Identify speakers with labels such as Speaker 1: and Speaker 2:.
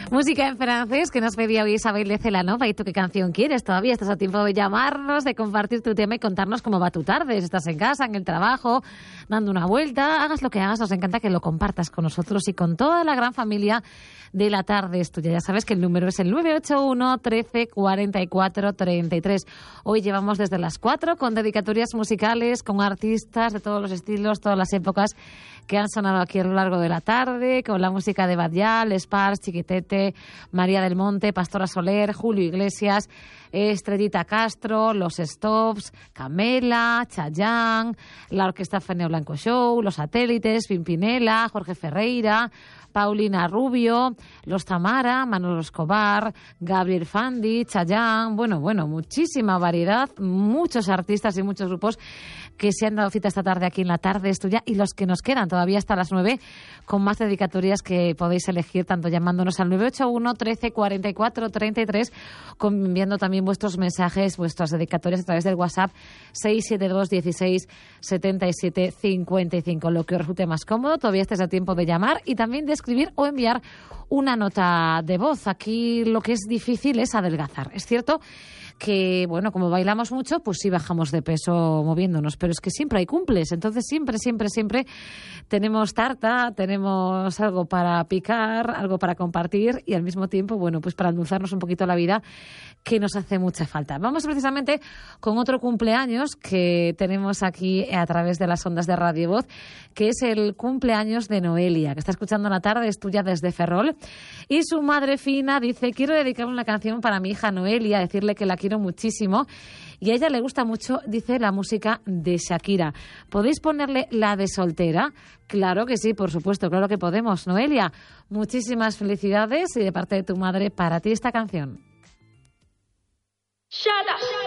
Speaker 1: Música en francés que nos pedía hoy Isabel de Celanova. ¿Y tú qué canción quieres? Todavía estás a tiempo de llamarnos, de compartir tu tema y contarnos cómo va tu tarde. Si estás en casa, en el trabajo, dando una vuelta, hagas lo que hagas, nos encanta que lo compartas con nosotros y con toda la gran familia de La Tarde es Tuya. Ya sabes que el número es el 981 13 44 33. Hoy llevamos desde las 4 con dedicatorias musicales, con artistas de todos los estilos, todas las épocas que han sonado aquí a lo largo de la tarde, con la música de Badial, Spars, Chiquitete, María del Monte, Pastora Soler, Julio Iglesias, Estrellita Castro, Los Stops, Camela, Chayanne, la Orquesta Feneo Blanco Show, Los Satélites, Pimpinela, Jorge Ferreira, Paulina Rubio, Los Tamara, Manolo Escobar, Gabriel Fandi, Chayanne, bueno, muchísima variedad, muchos artistas y muchos grupos que se han dado cita esta tarde aquí en La Tarde es Tuya y los que nos quedan todavía hasta las 9 con más dedicatorias que podéis elegir tanto llamándonos al 981 13 44 33 como enviando también vuestros mensajes, vuestras dedicatorias a través del WhatsApp 672 16 77 55. Lo que os resulte más cómodo, todavía estáis a tiempo de llamar y también de escribir o enviar una nota de voz. Aquí lo que es difícil es adelgazar. Es cierto que, bueno, como bailamos mucho, pues sí bajamos de peso moviéndonos, pero es que siempre hay cumples, entonces siempre tenemos tarta, tenemos algo para picar, algo para compartir y al mismo tiempo, bueno, pues para endulzarnos un poquito la vida, que nos hace mucha falta. Vamos precisamente con otro cumpleaños que tenemos aquí a través de las ondas de Radio Voz, que es el cumpleaños de Noelia, que está escuchando La Tarde es Tuya desde Ferrol, y su madre Fina dice: quiero dedicarle una canción para mi hija Noelia, decirle que la quiero muchísimo y a ella le gusta mucho, dice, la música de Shakira. ¿Podéis ponerle la de Soltera? Claro que sí, por supuesto, claro que podemos. Noelia, muchísimas felicidades y de parte de tu madre para ti esta canción.
Speaker 2: Shut up.